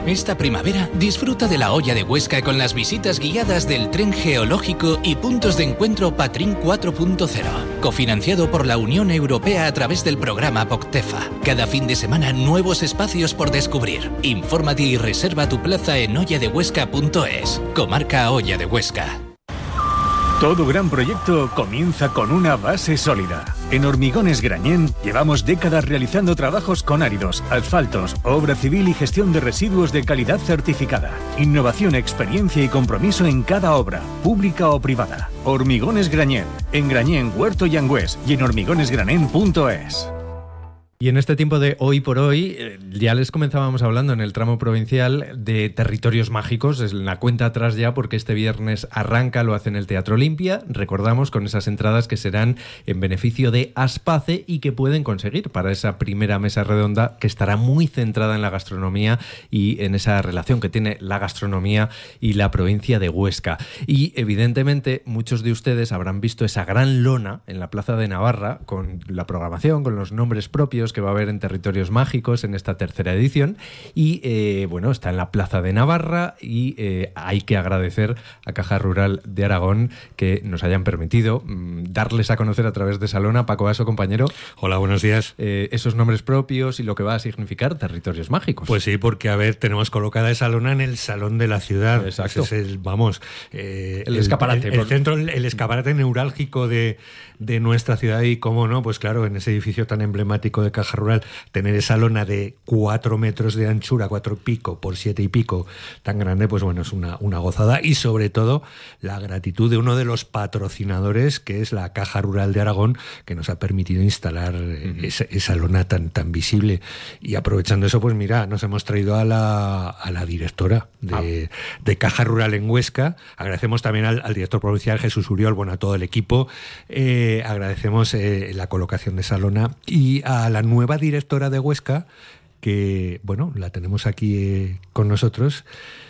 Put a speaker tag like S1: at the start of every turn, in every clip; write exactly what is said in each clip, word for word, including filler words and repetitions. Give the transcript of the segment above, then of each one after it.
S1: Esta primavera disfruta de la Hoya de Huesca con las visitas guiadas del Tren Geológico y puntos de encuentro Patrín cuatro punto cero, cofinanciado por la Unión Europea a través del programa POCTEFA. Cada fin de semana nuevos espacios por descubrir. Infórmate y reserva tu plaza en hoya de huesca punto es. Comarca Hoya de Huesca.
S2: Todo gran proyecto comienza con una base sólida. En Hormigones Grañén llevamos décadas realizando trabajos con áridos, asfaltos, obra civil y gestión de residuos de calidad certificada. Innovación, experiencia y compromiso en cada obra, pública o privada. Hormigones Grañén, en Grañén, Huerto y Angüés y en hormigones grañén punto es.
S3: Y en este tiempo de hoy por hoy, eh, ya les comenzábamos hablando en el tramo provincial de territorios mágicos, es la cuenta atrás ya porque este viernes arranca, lo hace en el Teatro Olimpia, recordamos, con esas entradas que serán en beneficio de Aspace y que pueden conseguir para esa primera mesa redonda que estará muy centrada en la gastronomía y en esa relación que tiene la gastronomía y la provincia de Huesca. Y evidentemente muchos de ustedes habrán visto esa gran lona en la Plaza de Navarra con la programación, con los nombres propios que va a haber en Territorios Mágicos en esta tercera edición y eh, bueno, está en la Plaza de Navarra y eh, hay que agradecer a Caja Rural de Aragón que nos hayan permitido mmm, darles a conocer a través de esa lona. Paco Aso, compañero.
S4: Hola, buenos días.
S3: Eh, esos nombres propios y lo que va a significar Territorios Mágicos.
S4: Pues sí, porque a ver, tenemos colocada esa lona en el Salón de la Ciudad.
S3: Exacto.
S4: Ese es el, vamos, eh,
S3: el, el escaparate.
S4: El, el centro, el, el escaparate neurálgico de, de nuestra ciudad y cómo no, pues claro, en ese edificio tan emblemático de Caja Rural, tener esa lona de cuatro metros de anchura, cuatro y pico por siete y pico, tan grande, pues bueno, es una, una gozada. Y sobre todo, la gratitud de uno de los patrocinadores, que es la Caja Rural de Aragón, que nos ha permitido instalar uh-huh. esa, esa lona tan, tan visible. Y aprovechando eso, pues mira, nos hemos traído a la, a la directora de, ah. de Caja Rural en Huesca. Agradecemos también al, al director provincial, Jesús Uriol, bueno, a todo el equipo. Eh, agradecemos eh, la colocación de esa lona y a la nueva directora de Huesca, que, bueno, la tenemos aquí eh, con nosotros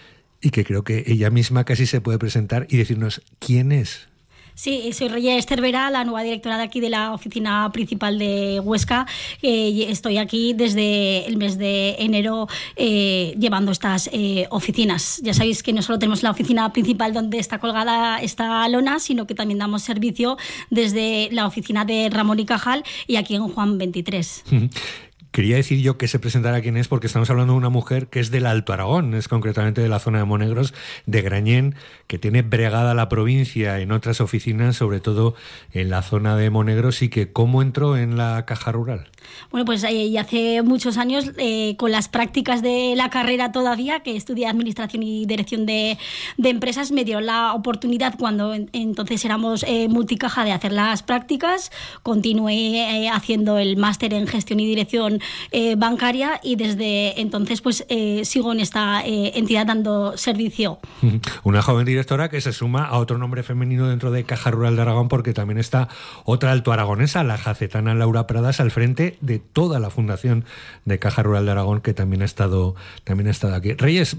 S4: y que creo que ella misma casi se puede presentar y decirnos quién es.
S5: Sí, soy Reyes Cervera, la nueva directora de aquí de la oficina principal de Huesca. Eh, estoy aquí desde el mes de enero eh, llevando estas eh, oficinas. Ya sabéis que no solo tenemos la oficina principal donde está colgada esta lona, sino que también damos servicio desde la oficina de Ramón y Cajal y aquí en Juan veintitrés.
S4: Quería decir yo que se presentara quién es porque estamos hablando de una mujer que es del Alto Aragón, es concretamente de la zona de Monegros, de Grañén, que tiene bregada la provincia en otras oficinas, sobre todo en la zona de Monegros, y que ¿cómo entró en la Caja Rural?
S5: Bueno, pues eh, hace muchos años, eh, con las prácticas de la carrera todavía, que estudié Administración y Dirección de, de Empresas, me dio la oportunidad cuando en, entonces éramos eh, multicaja de hacer las prácticas. Continué eh, haciendo el máster en Gestión y Dirección eh, Bancaria y desde entonces pues eh, sigo en esta eh, entidad dando servicio.
S4: Una joven directora que se suma a otro nombre femenino dentro de Caja Rural de Aragón, porque también está otra alto aragonesa, la jacetana Laura Pradas, al frente de toda la fundación de Caja Rural de Aragón, que también ha estado también ha estado aquí. Reyes,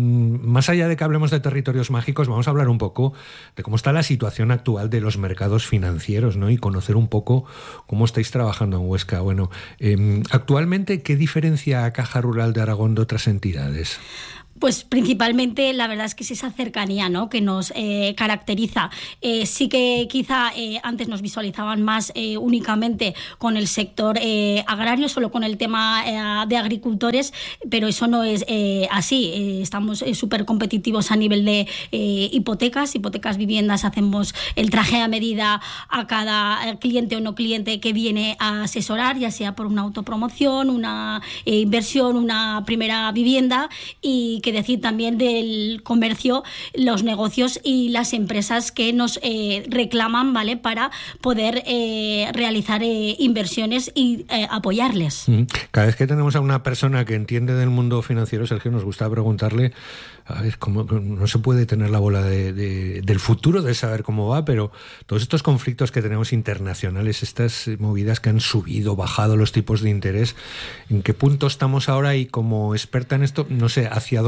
S4: más allá de que hablemos de territorios mágicos, vamos a hablar un poco de cómo está la situación actual de los mercados financieros, ¿no? Y conocer un poco cómo estáis trabajando en Huesca. Bueno, eh, actualmente, ¿qué diferencia a Caja Rural de Aragón de otras entidades?
S5: Pues principalmente la verdad es que es esa cercanía, ¿no?, que nos eh, caracteriza. Eh, sí que quizá eh, antes nos visualizaban más eh, únicamente con el sector eh, agrario, solo con el tema eh, de agricultores, pero eso no es eh, así. Eh, estamos eh, súper competitivos a nivel de eh, hipotecas, hipotecas viviendas, hacemos el traje a medida a cada cliente o no cliente que viene a asesorar, ya sea por una autopromoción, una eh, inversión, una primera vivienda, y que decir también del comercio, los negocios y las empresas que nos eh, reclaman, ¿vale?, para poder eh, realizar eh, inversiones y eh, apoyarles.
S4: Cada vez que tenemos a una persona que entiende del mundo financiero, Sergio, nos gusta preguntarle, a ver, cómo, no se puede tener la bola de, de, del futuro, de saber cómo va, pero todos estos conflictos que tenemos internacionales, estas movidas que han subido, bajado los tipos de interés, ¿en qué punto estamos ahora? Y como experta en esto, no sé, ¿hacia dónde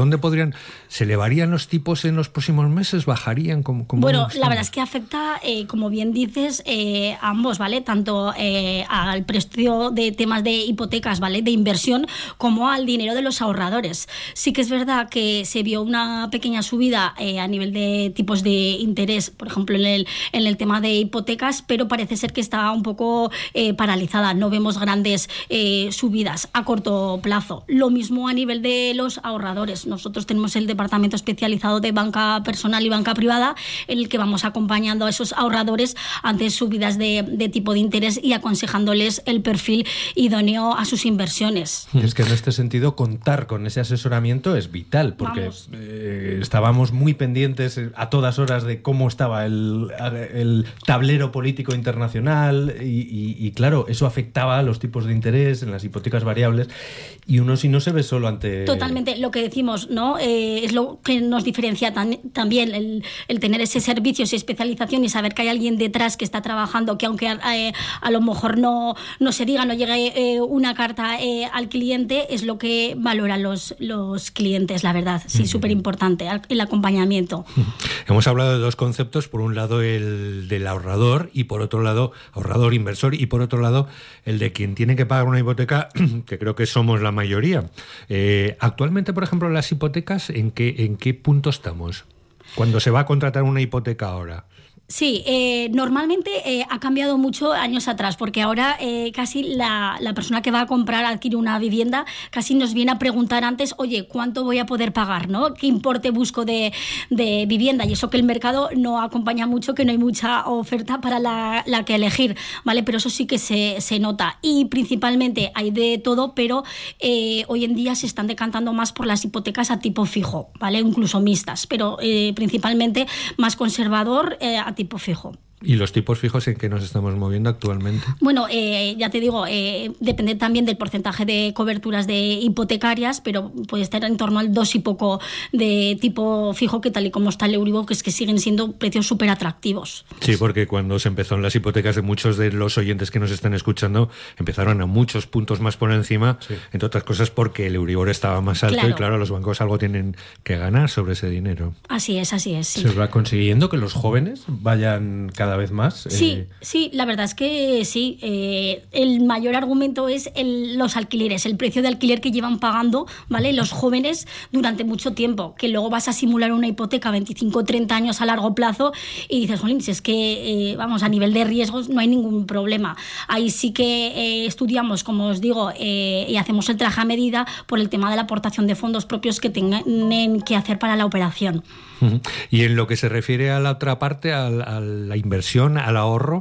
S4: dónde podrían? ¿Se elevarían los tipos en los próximos meses? ¿Bajarían? ¿Cómo, cómo
S5: bueno,
S4: estamos?
S5: La verdad es que afecta, eh, como bien dices, eh, a ambos, ¿vale? Tanto eh, al precio de temas de hipotecas, ¿vale? De inversión, como al dinero de los ahorradores. Sí que es verdad que se vio una pequeña subida eh, a nivel de tipos de interés, por ejemplo, en el, en el tema de hipotecas, pero parece ser que está un poco eh, paralizada. No vemos grandes eh, subidas a corto plazo. Lo mismo a nivel de los ahorradores. Nosotros tenemos el departamento especializado de banca personal y banca privada, en el que vamos acompañando a esos ahorradores ante subidas de, de tipo de interés y aconsejándoles el perfil idóneo a sus inversiones.
S3: Es que en este sentido contar con ese asesoramiento es vital, porque eh, estábamos muy pendientes a todas horas de cómo estaba el, el tablero político internacional y, y, y claro, eso afectaba a los tipos de interés en las hipotecas variables y uno si no se ve solo ante...
S5: Totalmente, lo que decimos, ¿no? Eh, es lo que nos diferencia tan, también el, el tener ese servicio, esa especialización y saber que hay alguien detrás que está trabajando, que aunque eh, a lo mejor no, no se diga, no llegue eh, una carta eh, al cliente, es lo que valoran los, los clientes, la verdad. Sí, uh-huh. Súper importante, el acompañamiento.
S4: Uh-huh. Hemos hablado de dos conceptos, por un lado el del ahorrador y por otro lado, ahorrador inversor, y por otro lado el de quien tiene que pagar una hipoteca, que creo que somos la mayoría. Eh, actualmente, por ejemplo, las hipotecas, ¿en qué, en qué punto estamos? Cuando se va a contratar una hipoteca ahora.
S5: Sí, eh, normalmente eh, ha cambiado mucho años atrás, porque ahora eh, casi la, la persona que va a comprar, adquirir una vivienda, casi nos viene a preguntar antes, oye, ¿cuánto voy a poder pagar? ¿No? ¿Qué importe busco de, de vivienda? Y eso que el mercado no acompaña mucho, que no hay mucha oferta para la, la que elegir, ¿vale? Pero eso sí que se, se nota. Y principalmente hay de todo, pero eh, hoy en día se están decantando más por las hipotecas a tipo fijo, ¿vale? Incluso mixtas, pero eh, principalmente más conservador eh, a tipo fijo.
S4: ¿Y los tipos fijos en que nos estamos moviendo actualmente?
S5: Bueno, eh, ya te digo, eh, depende también del porcentaje de coberturas de hipotecarias, pero puede estar en torno al dos y poco de tipo fijo, que tal y como está el Euribor, que es que siguen siendo precios súper atractivos.
S4: Sí, porque cuando se empezó en las hipotecas, de muchos de los oyentes que nos están escuchando, empezaron a muchos puntos más por encima, sí. Entre otras cosas porque el Euribor estaba más alto, claro. Y claro, los bancos algo tienen que ganar sobre ese dinero.
S5: Así es, así es. Sí.
S3: ¿Se va consiguiendo que los jóvenes vayan cada cada vez más.
S5: Sí,
S3: eh...
S5: sí, la verdad es que sí. Eh, el mayor argumento es el, los alquileres, el precio de alquiler que llevan pagando, ¿vale? Los jóvenes durante mucho tiempo, que luego vas a simular una hipoteca veinticinco o treinta años a largo plazo y dices, jolín, si es que, eh, vamos, a nivel de riesgos no hay ningún problema. Ahí sí que eh, estudiamos, como os digo, eh, y hacemos el traje a medida por el tema de la aportación de fondos propios que tienen que hacer para la operación.
S4: Uh-huh. Y en lo que se refiere a la otra parte, a, a la inversión, al ahorro,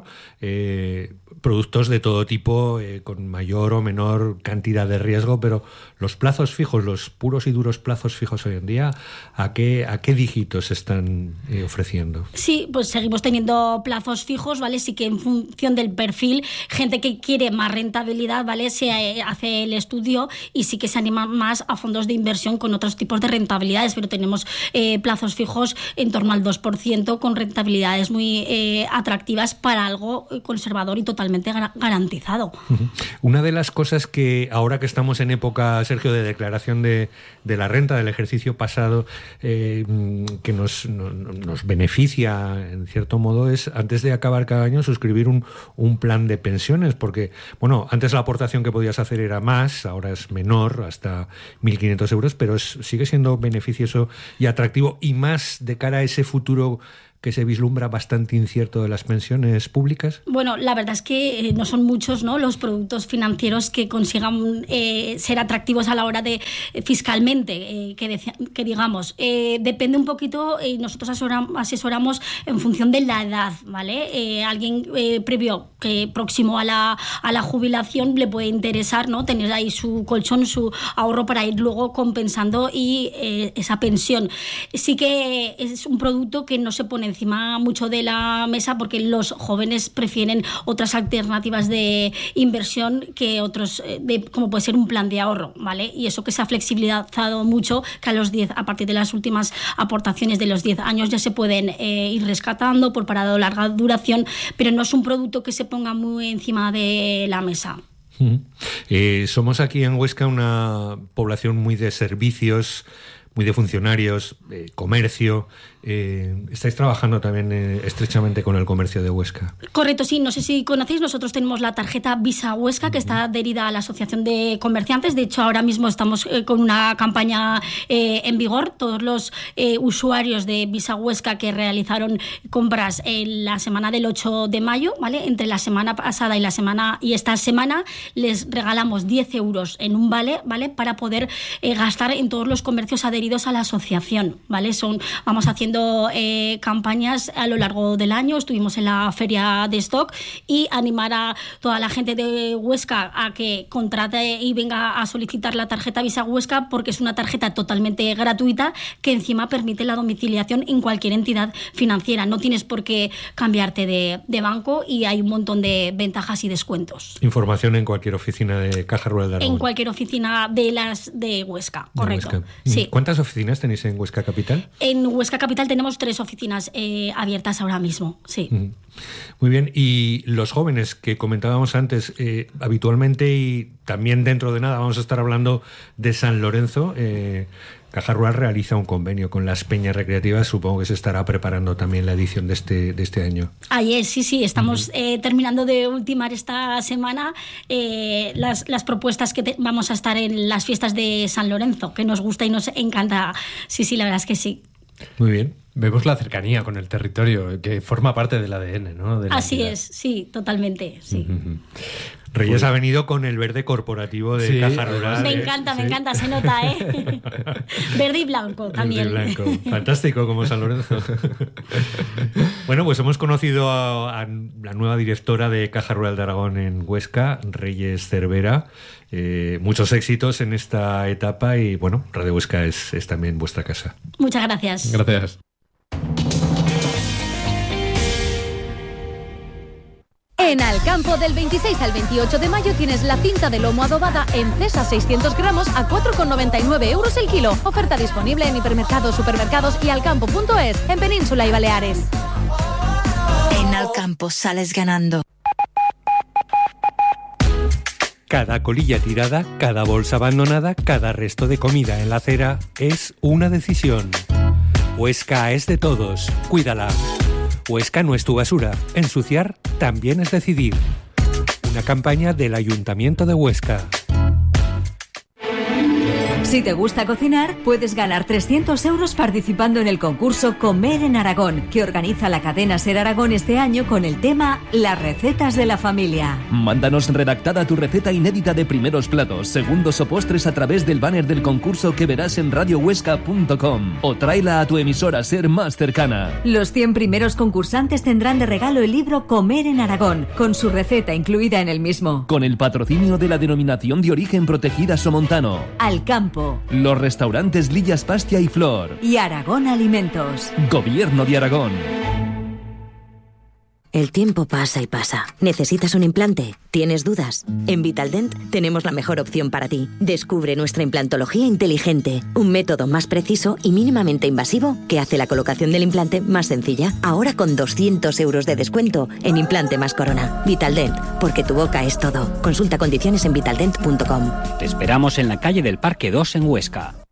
S4: eh, productos de todo tipo, eh, con mayor o menor cantidad de riesgo, pero los plazos fijos, los puros y duros plazos fijos hoy en día, ¿a qué, a qué dígitos se están eh, ofreciendo?
S5: Sí, pues seguimos teniendo plazos fijos, ¿vale? Sí que en función del perfil, gente que quiere más rentabilidad, ¿vale? Se hace el estudio y sí que se anima más a fondos de inversión con otros tipos de rentabilidades, pero tenemos eh, plazos fijos en torno al dos por ciento con rentabilidades muy eh, atractivas para algo conservador y totalmente garantizado.
S4: Una de las cosas que ahora que estamos en época, Sergio, de declaración de, de la renta del ejercicio pasado, eh, que nos, no, nos beneficia en cierto modo, es antes de acabar cada año suscribir un, un plan de pensiones, porque bueno, antes la aportación que podías hacer era más, ahora es menor, hasta mil quinientos euros, pero es, sigue siendo beneficioso y atractivo, y más de cara a ese futuro que se vislumbra bastante incierto de las pensiones públicas.
S5: Bueno, la verdad es que eh, no son muchos, ¿no?, los productos financieros que consigan eh, ser atractivos a la hora de eh, fiscalmente, eh, que, de, que digamos. Eh, depende un poquito, eh, nosotros asesoramos, asesoramos en función de la edad, ¿vale? Eh, alguien eh, previo, que próximo a la, a la jubilación, le puede interesar, ¿no?, tener ahí su colchón, su ahorro para ir luego compensando y eh, esa pensión. Sí que es un producto que no se pone encima mucho de la mesa porque los jóvenes prefieren otras alternativas de inversión que otros, de, como puede ser un plan de ahorro, ¿vale? Y eso que se ha flexibilizado mucho, que a los diez, a partir de las últimas aportaciones de los diez años ya se pueden eh, ir rescatando por parado de larga duración, pero no es un producto que se ponga muy encima de la mesa.
S4: Uh-huh. Eh, somos aquí en Huesca una población muy de servicios, muy de funcionarios, eh, comercio. Eh, estáis trabajando también eh, estrechamente con el comercio de Huesca.
S5: Correcto, sí. No sé si conocéis, nosotros tenemos la tarjeta Visa Huesca, que está adherida a la Asociación de Comerciantes. De hecho, ahora mismo estamos eh, con una campaña eh, en vigor. Todos los eh, usuarios de Visa Huesca que realizaron compras en la semana del ocho de mayo, ¿vale? Entre la semana pasada y la semana y esta semana, les regalamos diez euros en un vale, ¿vale? Para poder eh, gastar en todos los comercios adheridos a la asociación, ¿vale? Son, vamos haciendo Eh, campañas a lo largo del año. Estuvimos en la feria de stock y animar a toda la gente de Huesca a que contrate y venga a solicitar la tarjeta Visa Huesca, porque es una tarjeta totalmente gratuita que encima permite la domiciliación en cualquier entidad financiera. No tienes por qué cambiarte de, de banco y hay un montón de ventajas y descuentos.
S4: Información en cualquier oficina de Caja Rural de Aragón.
S5: En cualquier oficina de las de Huesca, correcto.
S4: De Huesca.
S5: Sí.
S4: ¿Cuántas oficinas tenéis en Huesca Capital?
S5: En Huesca Capital tenemos tres oficinas eh, abiertas ahora mismo, sí.
S4: Muy bien, y los jóvenes que comentábamos antes, eh, habitualmente y también dentro de nada vamos a estar hablando de San Lorenzo. eh, Caja Rural realiza un convenio con las peñas recreativas, supongo que se estará preparando también la edición de este, de este año.
S5: Ahí es, sí, sí, estamos uh-huh. eh, terminando de ultimar esta semana eh, las, las propuestas que te, vamos a estar en las fiestas de San Lorenzo, que nos gusta y nos encanta. Sí, sí, la verdad es que sí.
S4: Muy bien.
S3: Vemos la cercanía con el territorio, que forma parte del A D N, ¿no? De la
S5: Así
S3: entidad.
S5: es, sí, totalmente, sí.
S4: Uh-huh. Reyes ha venido con el verde corporativo de sí, Caja Rural.
S5: Me encanta,
S4: ¿eh?
S5: me
S4: sí.
S5: encanta, se nota, ¿eh? Verde y blanco también.
S4: Verde y blanco. Fantástico, como San Lorenzo. Bueno, pues hemos conocido a, a la nueva directora de Caja Rural de Aragón en Huesca, Reyes Cervera. Eh, muchos éxitos en esta etapa y, bueno, Radio Huesca es, es también vuestra casa.
S5: Muchas gracias.
S3: Gracias.
S6: En Alcampo, del veintiséis al veintiocho de mayo tienes la cinta de lomo adobada en Cesa seiscientos gramos a cuatro con noventa y nueve euros el kilo. Oferta disponible en hipermercados, supermercados y alcampo punto es en Península y Baleares.
S7: En Alcampo sales ganando.
S4: Cada colilla tirada, cada bolsa abandonada, cada resto de comida en la acera es una decisión. Huesca es de todos, cuídala. Huesca no es tu basura, ensuciar también es decidir. Una campaña del Ayuntamiento de Huesca.
S8: Si te gusta cocinar, puedes ganar trescientos euros participando en el concurso Comer en Aragón, que organiza la cadena Ser Aragón este año con el tema Las recetas de la familia.
S9: Mándanos redactada tu receta inédita de primeros platos, segundos o postres a través del banner del concurso que verás en radio huesca punto com o tráela a tu emisora Ser más cercana.
S8: Los cien primeros concursantes tendrán de regalo el libro Comer en Aragón, con su receta incluida en el mismo.
S9: Con el patrocinio de la Denominación de Origen Protegida Somontano,
S8: Alcampo,
S9: los restaurantes Lillas Pastia y Flor
S8: y Aragón Alimentos.
S9: Gobierno de Aragón.
S7: El tiempo pasa y pasa. ¿Necesitas un implante? ¿Tienes dudas? En Vitaldent tenemos la mejor opción para ti. Descubre nuestra implantología inteligente, un método más preciso y mínimamente invasivo que hace la colocación del implante más sencilla. Ahora con doscientos euros de descuento en implante más corona. Vitaldent, porque tu boca es todo. Consulta condiciones en vitaldent punto com.
S10: Te esperamos en la calle del Parque dos en Huesca.